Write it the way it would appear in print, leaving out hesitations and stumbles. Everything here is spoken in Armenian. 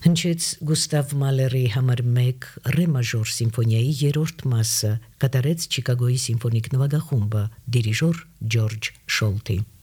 Հնչեց Գուստավ Մալերի համար 1 ռե մաժոր սիմֆոնիայի 3-րդ մասը, կատարեց Չիկագոյի սիմֆոնիկ նվագախումբը, դիրիժոր Ջորջ Շոլթի։